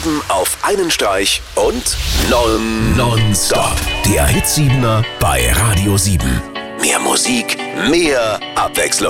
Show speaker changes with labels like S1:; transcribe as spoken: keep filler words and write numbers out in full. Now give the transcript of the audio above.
S1: sieben auf einen Streich und non, nonstop. Der Hit siebener bei Radio sieben. Mehr Musik, mehr Abwechslung.